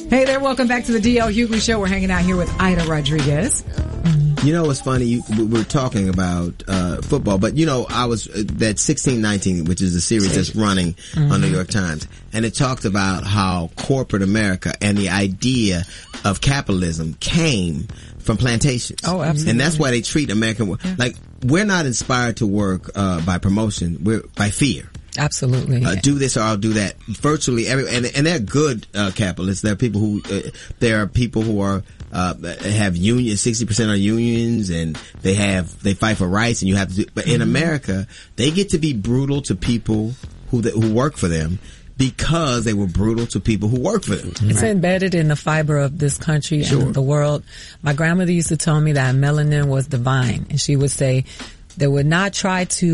Hey there, welcome back to the D.L. Hughley Show. We're hanging out here with Ida Rodriguez. You know what's funny? We're talking about football, but I was that 1619, which is the series that's running on New York Times, and it talked about how corporate America and the idea of capitalism came from plantations. Oh, absolutely. And that's why they treat American like we're not inspired to work by promotion. We're by fear. Absolutely. Do this or I'll do that. Virtually every, and they're good capitalists. There are people who are have unions. 60% are unions, and they fight for rights, and you have to do. But in America, they get to be brutal to people who work for them, because they were brutal to people who work for them. It's embedded in the fiber of this country and the world. My grandmother used to tell me that melanin was divine, and she would say they would not try to